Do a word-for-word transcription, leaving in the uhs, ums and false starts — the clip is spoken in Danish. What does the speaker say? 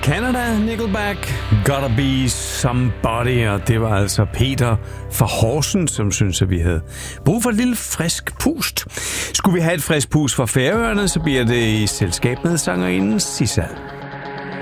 Canada, Nickelback, Gotta Be Somebody, og det var altså Peter fra Horsens, som synes, at vi havde brug for et lille frisk pust. Skulle vi have et frisk pust fra Færøerne, så bliver det i selskab med sangerinden Sissal.